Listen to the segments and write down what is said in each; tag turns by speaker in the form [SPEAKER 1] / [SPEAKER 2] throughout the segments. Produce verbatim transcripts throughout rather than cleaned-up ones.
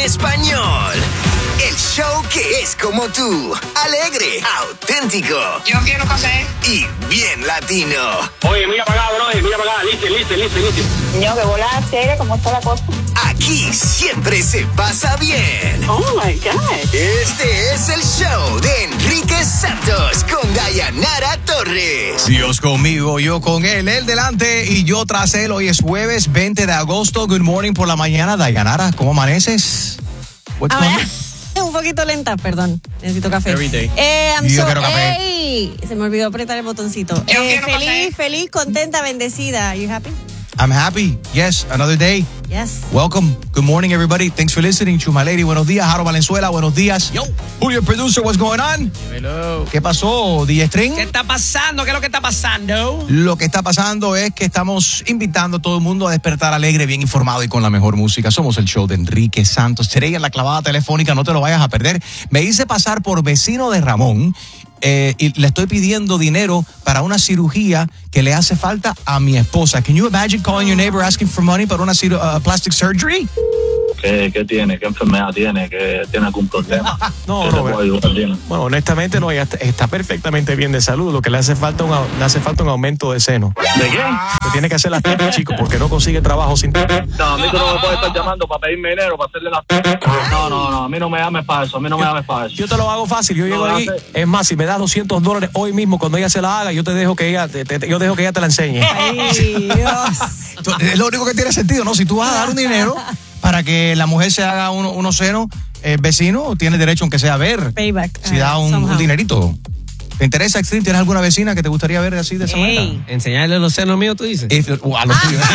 [SPEAKER 1] español. El show que es como tú, alegre, auténtico.
[SPEAKER 2] Yo quiero café.
[SPEAKER 1] Y bien latino.
[SPEAKER 3] Oye, mira para acá, bro, mira para acá, listen, listen, listen, listen.
[SPEAKER 4] Niño, que bola seria, ¿cómo está la cosa?
[SPEAKER 1] Aquí siempre se pasa bien.
[SPEAKER 4] Oh my God.
[SPEAKER 1] Este es el show de Enrique Santos con Dayanara Torres.
[SPEAKER 5] Dios conmigo, yo con él, él delante y yo tras él. Hoy es jueves veinte de agosto. Good morning por la mañana. Dayanara, ¿cómo amaneces? What's
[SPEAKER 6] A
[SPEAKER 5] going
[SPEAKER 6] ver,
[SPEAKER 5] on?
[SPEAKER 6] un poquito lenta, perdón. Necesito café.
[SPEAKER 3] Every day.
[SPEAKER 6] Eh, I'm
[SPEAKER 5] Yo
[SPEAKER 6] so-
[SPEAKER 5] quiero café.
[SPEAKER 6] Ey, se me olvidó apretar el botoncito.
[SPEAKER 2] Yo
[SPEAKER 6] Eh,
[SPEAKER 2] quiero
[SPEAKER 6] feliz,
[SPEAKER 2] café.
[SPEAKER 6] feliz, contenta, bendecida. You happy?
[SPEAKER 5] I'm happy. Yes, another day.
[SPEAKER 6] Yes.
[SPEAKER 5] Welcome. Good morning, everybody. Thanks for listening. Chuma Lady, buenos días. Jaro Valenzuela, buenos días.
[SPEAKER 3] Yo.
[SPEAKER 5] Julio, producer, what's going on?
[SPEAKER 3] Hello.
[SPEAKER 5] ¿Qué pasó, D J String?
[SPEAKER 3] ¿Qué está pasando? ¿Qué es lo que está pasando?
[SPEAKER 5] Lo que está pasando es que estamos invitando a todo el mundo a despertar alegre, bien informado y con la mejor música. Somos el show de Enrique Santos. Today en la clavada telefónica, no te lo vayas a perder. Me hice pasar por vecino de Ramón eh, y le estoy pidiendo dinero para una cirugía que le hace falta a mi esposa. Can you imagine calling your neighbor asking for money para una ciru- uh, plastic surgery?
[SPEAKER 7] ¿Qué, ¿Qué tiene? ¿Qué enfermedad tiene? ¿Qué tiene algún problema?
[SPEAKER 8] No,
[SPEAKER 7] ¿Qué te
[SPEAKER 8] no,
[SPEAKER 7] puedo ayudar? Dime.
[SPEAKER 8] Bueno, honestamente no, ella está, está perfectamente bien de salud. Lo que le hace falta un, au- le hace falta un aumento de seno.
[SPEAKER 7] ¿De qué?
[SPEAKER 8] Le tiene que hacer las piernas, chico, porque no consigue trabajo sin ti.
[SPEAKER 7] No, a mí tú no me puedes estar llamando para pedirme dinero, para hacerle la... No, no, no, a mí no me llames para eso, a mí no me llames para eso.
[SPEAKER 8] Yo te lo hago fácil, yo llego
[SPEAKER 7] No,
[SPEAKER 8] ahí.
[SPEAKER 7] hace-
[SPEAKER 8] Es más, si me das doscientos dólares hoy mismo cuando ella se la haga, yo te dejo que ella te, te- yo dejo que ella te la enseñe.
[SPEAKER 6] Ay, Dios.
[SPEAKER 5] Tú- Es lo único que tiene sentido, ¿no? Si tú vas a dar un dinero para que la mujer se haga uno- unos senos, el vecino tiene derecho, aunque sea a ver,
[SPEAKER 6] Payback.
[SPEAKER 5] si da un,
[SPEAKER 6] Somehow.
[SPEAKER 5] un dinerito. ¿Te interesa, Extreme? ¿Tienes alguna vecina que te gustaría ver así de esa manera?
[SPEAKER 6] Ey.
[SPEAKER 3] Enseñarle los senos míos, tú dices.
[SPEAKER 5] If- o a los tuyos.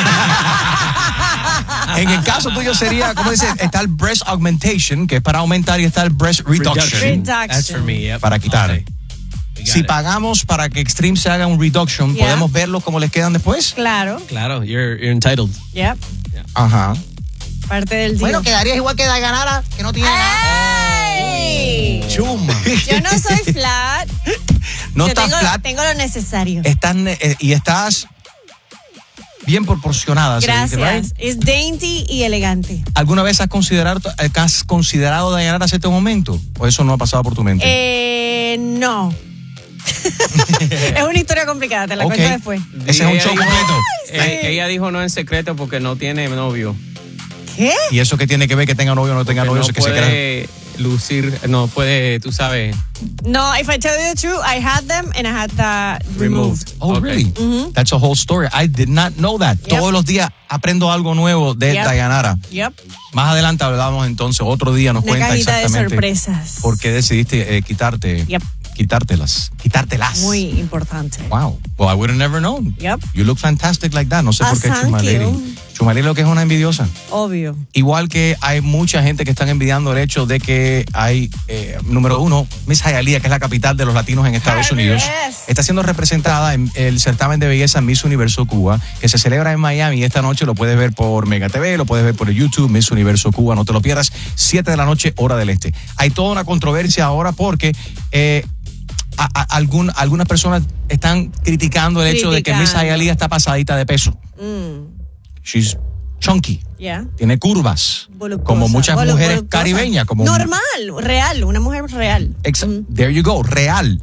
[SPEAKER 5] En el caso tuyo sería, como dice, está el breast augmentation, que es para aumentar, y está el breast reduction,
[SPEAKER 6] Reduction.
[SPEAKER 3] That's for me, yep.
[SPEAKER 5] para quitar.
[SPEAKER 3] Okay. We got
[SPEAKER 5] Si
[SPEAKER 3] it.
[SPEAKER 5] pagamos para que Extreme se haga un reduction,
[SPEAKER 6] Yeah.
[SPEAKER 5] ¿podemos verlos cómo les quedan después?
[SPEAKER 6] Claro.
[SPEAKER 3] Claro, you're, you're entitled.
[SPEAKER 6] Yep.
[SPEAKER 5] Ajá.
[SPEAKER 6] Parte del día.
[SPEAKER 5] Bueno, quedarías igual que Dayanara, que no tiene nada.
[SPEAKER 6] ¡Ey!
[SPEAKER 5] Chuma.
[SPEAKER 6] Yo no soy flat.
[SPEAKER 5] No
[SPEAKER 6] Yo
[SPEAKER 5] estás
[SPEAKER 6] tengo,
[SPEAKER 5] flat,
[SPEAKER 6] tengo lo necesario.
[SPEAKER 5] estás, eh, y estás bien proporcionada. ¿sí?
[SPEAKER 6] Gracias.
[SPEAKER 5] Right?
[SPEAKER 6] Es dainty y elegante.
[SPEAKER 5] ¿Alguna vez has considerado, has considerado Dayanara hasta este momento? ¿O eso no ha pasado por tu mente?
[SPEAKER 6] Eh, no. Es una historia complicada, te la
[SPEAKER 5] Ok.
[SPEAKER 6] cuento después.
[SPEAKER 5] Ese es un show
[SPEAKER 3] Ella dijo-
[SPEAKER 5] completo.
[SPEAKER 3] Eh, ella dijo no en secreto porque no tiene novio.
[SPEAKER 6] ¿Qué?
[SPEAKER 5] ¿Y eso qué tiene que ver que tenga novio o no tenga
[SPEAKER 3] Que
[SPEAKER 5] novio?
[SPEAKER 3] no
[SPEAKER 5] Eso que se crea.
[SPEAKER 3] puede lucir, no puede, tú sabes.
[SPEAKER 6] No, if I tell you the truth, I had them and I had that removed.
[SPEAKER 5] Oh,
[SPEAKER 3] Okay.
[SPEAKER 5] really? That's a whole story. I did not know that.
[SPEAKER 6] Yep.
[SPEAKER 5] Todos los días aprendo algo nuevo de
[SPEAKER 6] Yep.
[SPEAKER 5] Dayanara.
[SPEAKER 6] Yep.
[SPEAKER 5] Más adelante hablamos entonces, otro día nos
[SPEAKER 6] Una
[SPEAKER 5] cuenta
[SPEAKER 6] cajita de
[SPEAKER 5] exactamente
[SPEAKER 6] sorpresas.
[SPEAKER 5] por qué decidiste eh, quitarte,
[SPEAKER 6] Yep.
[SPEAKER 5] quitártelas, quitártelas.
[SPEAKER 6] Muy importante.
[SPEAKER 5] Wow. Well, I would have never known.
[SPEAKER 6] Yep.
[SPEAKER 5] You look fantastic like that. No sé
[SPEAKER 6] Ah,
[SPEAKER 5] por qué
[SPEAKER 6] thank
[SPEAKER 5] Chumaleri.
[SPEAKER 6] you.
[SPEAKER 5] Chumaleri lo que es una envidiosa.
[SPEAKER 6] Obvio.
[SPEAKER 5] Igual que hay mucha gente que están envidiando el hecho de que hay, eh, número uno, Miss Hialeah, que es la capital de los latinos en Estados Unidos,
[SPEAKER 6] Yes.
[SPEAKER 5] está siendo representada en el certamen de belleza Miss Universo Cuba, que se celebra en Miami. Y esta noche lo puedes ver por Mega T V, lo puedes ver por el YouTube, Miss Universo Cuba. No te lo pierdas, siete de la noche, hora del este. Hay toda una controversia ahora porque eh, a- a- algún- algunas personas están criticando el hecho de que Miss
[SPEAKER 6] Criticando.
[SPEAKER 5] Hialeah está pasadita de peso.
[SPEAKER 6] Mm,
[SPEAKER 5] She's chunky.
[SPEAKER 6] yeah.
[SPEAKER 5] Tiene curvas,
[SPEAKER 6] Voluptuosa.
[SPEAKER 5] como muchas
[SPEAKER 6] Volu-
[SPEAKER 5] mujeres
[SPEAKER 6] voluptuosa.
[SPEAKER 5] caribeñas. Como
[SPEAKER 6] Normal, real, una mujer real.
[SPEAKER 5] Exa-
[SPEAKER 6] Mm.
[SPEAKER 5] There you go, real.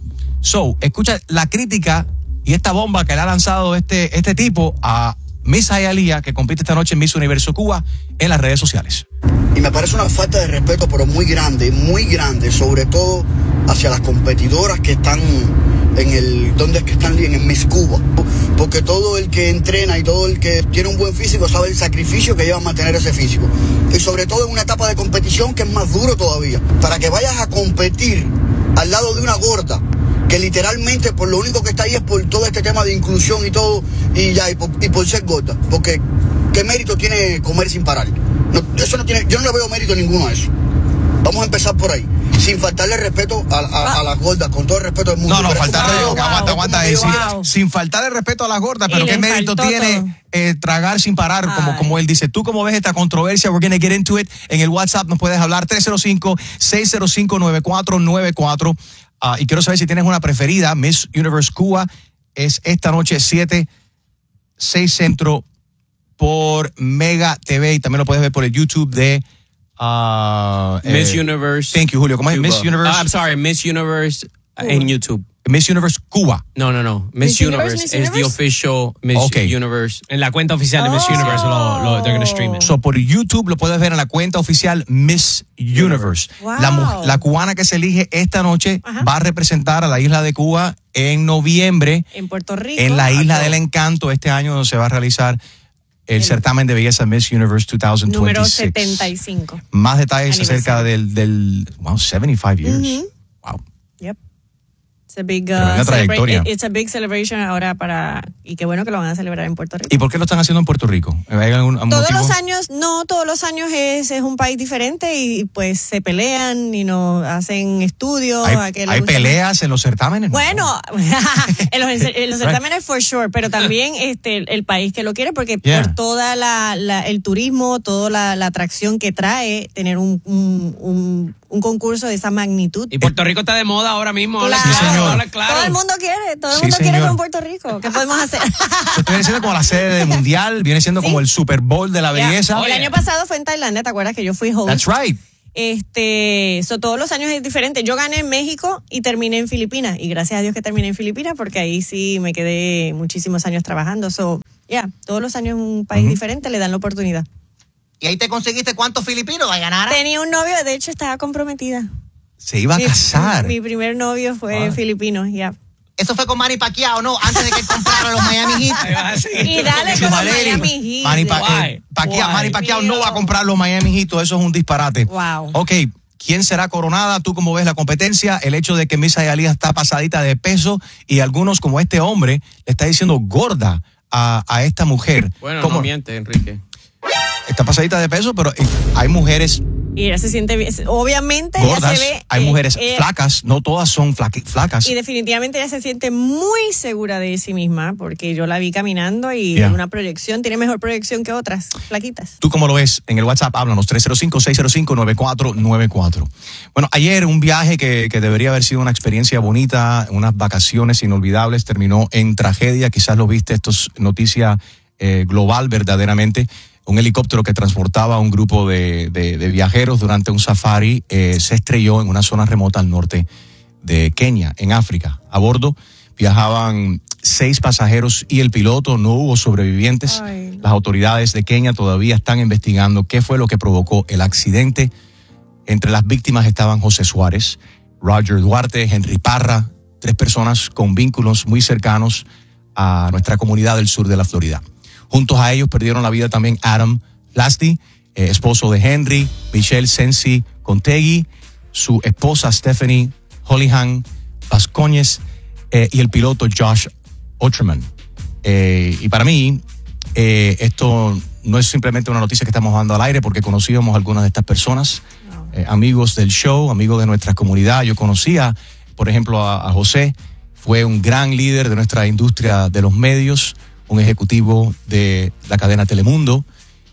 [SPEAKER 5] So, escucha la crítica y esta bomba que le ha lanzado este, este tipo a Miss Hialeah, que compite esta noche en Miss Universo Cuba, en las redes sociales.
[SPEAKER 9] Y me parece una falta de respeto, pero muy grande, muy grande, sobre todo hacia las competidoras que están en el, ¿dónde es que están? En el Miss Cuba. Porque todo el que entrena y todo el que tiene un buen físico sabe el sacrificio que lleva a mantener ese físico. Y sobre todo en una etapa de competición que es más duro todavía. Para que vayas a competir al lado de una gorda, que literalmente por lo único que está ahí es por todo este tema de inclusión y todo, y ya, y por, y por ser gorda. Porque, ¿qué mérito tiene comer sin parar? No, eso no tiene, yo no le veo mérito ninguno a eso. Vamos a empezar por ahí, sin faltarle respeto a, a, a las gordas, con todo el respeto del mundo.
[SPEAKER 5] No, no,
[SPEAKER 9] Pero
[SPEAKER 5] faltarle,
[SPEAKER 9] eso-
[SPEAKER 5] ok, aguanta, aguanta,
[SPEAKER 9] Wow.
[SPEAKER 5] eh, sin,
[SPEAKER 6] Wow.
[SPEAKER 5] sin faltarle respeto a las gordas, pero
[SPEAKER 6] Y
[SPEAKER 5] qué
[SPEAKER 6] le
[SPEAKER 5] mérito
[SPEAKER 6] faltó
[SPEAKER 5] tiene
[SPEAKER 6] todo.
[SPEAKER 5] eh, tragar sin parar, como,
[SPEAKER 6] Ay.
[SPEAKER 5] como él dice. ¿Tú cómo ves esta controversia? We're gonna get into it. En el WhatsApp nos puedes hablar tres cero cinco, seis cero cinco, nueve cuatro nueve cuatro. Ah, y quiero saber si tienes una preferida. Miss Universe Cuba es esta noche siete, seis centro por Mega T V, y también lo puedes ver por el YouTube de Uh,
[SPEAKER 3] Miss
[SPEAKER 5] eh,
[SPEAKER 3] Universe.
[SPEAKER 5] Thank you, Julio. ¿Cómo es?
[SPEAKER 3] Cuba.
[SPEAKER 5] Miss Universe.
[SPEAKER 3] Ah, I'm sorry, Miss Universe uh, en YouTube.
[SPEAKER 5] Miss Universe Cuba.
[SPEAKER 3] No, no, no. Miss,
[SPEAKER 6] Miss Universe,
[SPEAKER 3] Universe,
[SPEAKER 6] Miss
[SPEAKER 3] is the
[SPEAKER 6] Universe?
[SPEAKER 3] official Miss
[SPEAKER 5] Okay.
[SPEAKER 3] Universe.
[SPEAKER 8] En la cuenta oficial de Miss
[SPEAKER 6] Oh.
[SPEAKER 8] Universe lo, lo, they're gonna stream it.
[SPEAKER 5] So, por YouTube lo puedes ver en la cuenta oficial Miss Universe.
[SPEAKER 6] Wow.
[SPEAKER 5] La, mu- la cubana que se elige esta noche
[SPEAKER 6] Ajá.
[SPEAKER 5] va a representar a la isla de Cuba en noviembre
[SPEAKER 6] En Puerto Rico.
[SPEAKER 5] en la isla
[SPEAKER 6] Acho.
[SPEAKER 5] del encanto. Este año donde se va a realizar el,
[SPEAKER 6] El-
[SPEAKER 5] certamen de belleza Miss Universe dos mil veintiséis.
[SPEAKER 6] Número setenta y cinco.
[SPEAKER 5] Más detalles
[SPEAKER 6] Aniversario.
[SPEAKER 5] acerca del, del wow, setenta y cinco years.
[SPEAKER 6] Ujú.
[SPEAKER 5] Wow.
[SPEAKER 6] Yep. It's a big, uh,
[SPEAKER 5] Tremenda trayectoria.
[SPEAKER 6] celebra- it's a big celebration ahora para, y qué bueno que lo van a celebrar en Puerto Rico.
[SPEAKER 5] ¿Y por qué lo están haciendo en Puerto Rico? ¿Hay algún
[SPEAKER 6] Todos
[SPEAKER 5] motivo?
[SPEAKER 6] los años, no, todos los años es, es un país diferente y pues se pelean y no hacen estudios.
[SPEAKER 5] ¿Hay,
[SPEAKER 6] a que le
[SPEAKER 5] hay
[SPEAKER 6] gusta más.
[SPEAKER 5] peleas en los certámenes?
[SPEAKER 6] Bueno, en los, en los certámenes for sure, pero también este el, el país que lo quiere porque
[SPEAKER 5] Yeah.
[SPEAKER 6] por toda la, la el turismo, toda la, la atracción que trae tener un, un, un, un concurso de esa magnitud.
[SPEAKER 3] Y Puerto Rico está de moda ahora mismo. habla
[SPEAKER 6] Claro.
[SPEAKER 5] Sí, señor.
[SPEAKER 3] habla claro.
[SPEAKER 6] Todo el mundo quiere, todo el
[SPEAKER 5] Sí,
[SPEAKER 6] mundo quiere
[SPEAKER 5] señor.
[SPEAKER 6] con Puerto Rico. ¿Qué podemos hacer?
[SPEAKER 5] Esto viene siendo como la sede del mundial, viene siendo
[SPEAKER 6] Sí.
[SPEAKER 5] como el Super Bowl de la
[SPEAKER 6] Ya.
[SPEAKER 5] belleza.
[SPEAKER 6] El año pasado fue en Tailandia, ¿te acuerdas que yo fui host?
[SPEAKER 5] That's right.
[SPEAKER 6] Este, so, todos los años es diferente. Yo gané en México y terminé en Filipinas. Y gracias a Dios que terminé en Filipinas porque ahí sí me quedé muchísimos años trabajando. So, yeah, todos los años un país diferente le dan la oportunidad.
[SPEAKER 2] ¿Y ahí te conseguiste cuántos filipinos va a ganar?
[SPEAKER 6] Tenía un novio, de hecho estaba comprometida.
[SPEAKER 5] Se iba a
[SPEAKER 6] Mi-
[SPEAKER 5] casar.
[SPEAKER 6] Mi, primer novio fue
[SPEAKER 5] Ah.
[SPEAKER 6] filipino, ya.
[SPEAKER 2] Eso fue con Manny Pacquiao, ¿no? Antes de que él comprara los Miami Heat.
[SPEAKER 6] Y dale con los
[SPEAKER 5] Valerio,
[SPEAKER 6] Miami Heat.
[SPEAKER 5] Manny, Pa-
[SPEAKER 3] Why?
[SPEAKER 5] eh, Pacquiao,
[SPEAKER 3] Why?
[SPEAKER 5] Manny Pacquiao no
[SPEAKER 6] Mío.
[SPEAKER 5] va a comprar los Miami Heat, todo eso es un disparate.
[SPEAKER 6] Wow.
[SPEAKER 5] Ok, ¿quién será coronada? ¿Tú cómo ves la competencia? El hecho de que Miss Hialeah está pasadita de peso y algunos como este hombre le está diciendo gorda a, a esta mujer.
[SPEAKER 3] Bueno,
[SPEAKER 5] ¿Cómo?
[SPEAKER 3] no miente, Enrique.
[SPEAKER 5] Está pasadita de peso, pero eh, hay mujeres
[SPEAKER 6] Y ella se siente bien. Obviamente ella
[SPEAKER 5] gordas,
[SPEAKER 6] se ve.
[SPEAKER 5] hay
[SPEAKER 6] eh,
[SPEAKER 5] mujeres
[SPEAKER 6] ella-
[SPEAKER 5] flacas, no todas son flaqui- flacas.
[SPEAKER 6] Y definitivamente ella se siente muy segura de sí misma porque yo la vi caminando y
[SPEAKER 5] Yeah.
[SPEAKER 6] una proyección, tiene mejor proyección que otras flaquitas.
[SPEAKER 5] ¿Tú cómo lo ves? En el WhatsApp, háblanos, tres cero cinco, seis cero cinco, nueve cuatro nueve cuatro. Bueno, ayer un viaje que, que debería haber sido una experiencia bonita, unas vacaciones inolvidables, terminó en tragedia. Quizás lo viste, esto es noticia eh, global verdaderamente. Un helicóptero que transportaba a un grupo de, de- de viajeros durante un safari eh, se estrelló en una zona remota al norte de Kenia, en África. A bordo viajaban seis pasajeros y el piloto, no hubo sobrevivientes.
[SPEAKER 6] Ay.
[SPEAKER 5] Las autoridades de Kenia todavía están investigando qué fue lo que provocó el accidente. Entre las víctimas estaban José Suárez, Roger Duarte, Henry Parra, tres personas con vínculos muy cercanos a nuestra comunidad del sur de la Florida. Juntos a ellos perdieron la vida también Adam Lasty, eh, esposo de Henry, Michelle Sensi Contegui, su esposa Stephanie Holihan Vascoñez eh, y el piloto Josh Otterman. Eh, y para mí, eh, esto no es simplemente una noticia que estamos dando al aire porque conocíamos a algunas de estas personas, eh, amigos del show, amigos de nuestra comunidad. Yo conocía, por ejemplo, a, a José, fue un gran líder de nuestra industria de los medios, un ejecutivo de la cadena Telemundo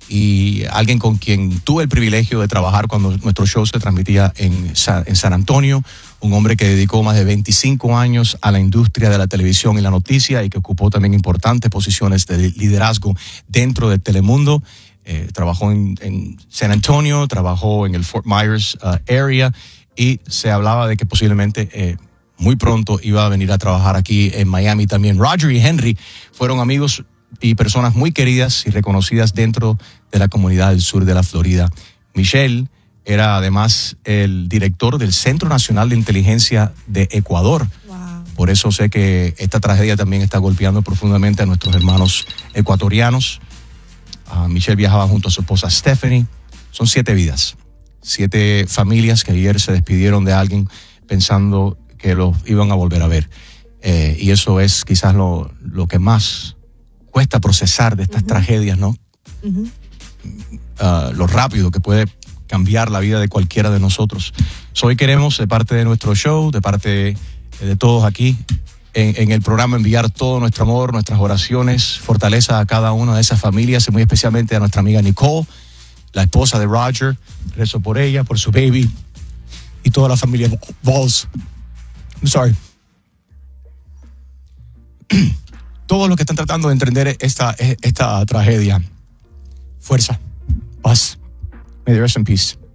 [SPEAKER 5] y alguien con quien tuve el privilegio de trabajar cuando nuestro show se transmitía en, Sa- en San Antonio, un hombre que dedicó más de veinticinco años a la industria de la televisión y la noticia y que ocupó también importantes posiciones de liderazgo dentro de Telemundo. Eh, trabajó en, en San Antonio, trabajó en el Fort Myers uh, area y se hablaba de que posiblemente eh, muy pronto iba a venir a trabajar aquí en Miami también. Roger y Henry fueron amigos y personas muy queridas y reconocidas dentro de la comunidad del sur de la Florida. Michelle era además el director del Centro Nacional de Inteligencia de Ecuador.
[SPEAKER 6] Wow.
[SPEAKER 5] Por eso sé que esta tragedia también está golpeando profundamente a nuestros hermanos ecuatorianos. Uh, Michelle viajaba junto a su esposa Stephanie. Son siete vidas, siete familias que ayer se despidieron de alguien pensando que los iban a volver a ver. Eh, y eso es quizás lo, lo que más cuesta procesar de estas uh-huh. tragedias, ¿no?
[SPEAKER 6] Uh-huh.
[SPEAKER 5] Uh, lo rápido que puede cambiar la vida de cualquiera de nosotros. So, hoy queremos, de parte de nuestro show, de parte de, de todos aquí, en, en el programa, enviar todo nuestro amor, nuestras oraciones, fortaleza a cada una de esas familias, y muy especialmente a nuestra amiga Nicole, la esposa de Roger. Rezo por ella, por su baby, y toda la familia Balls. I'm sorry. Todos los que están tratando de entender esta, esta tragedia. Fuerza, paz. May they rest in peace.